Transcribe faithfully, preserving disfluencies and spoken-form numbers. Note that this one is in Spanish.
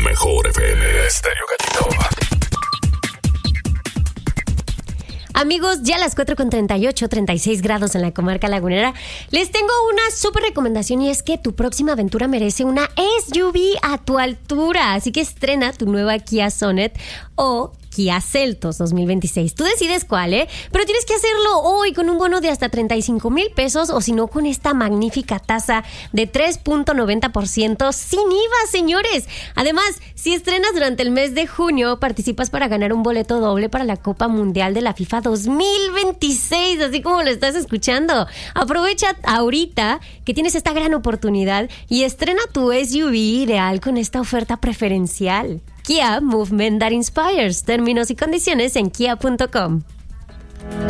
mejor F M Estéreo Gatito. Amigos, ya a las cuatro con treinta y ocho, treinta y seis grados en la comarca lagunera, les tengo una súper recomendación y es que tu próxima aventura merece una S U V a tu altura. Así que estrena tu nueva Kia Sonet o Kia Seltos dos mil veintiséis. Tú decides cuál, ¿eh? Pero tienes que hacerlo hoy con un bono de hasta treinta y cinco mil pesos o si no con esta magnífica tasa de tres punto noventa por ciento sin I V A, señores. Además, si estrenas durante el mes de junio, participas para ganar un boleto doble para la Copa Mundial de la FIFA dos mil veintiséis, así como lo estás escuchando. Aprovecha ahorita que tienes esta gran oportunidad y estrena tu S U V ideal con esta oferta preferencial. Kia, movement that inspires. Términos y condiciones en kia punto com.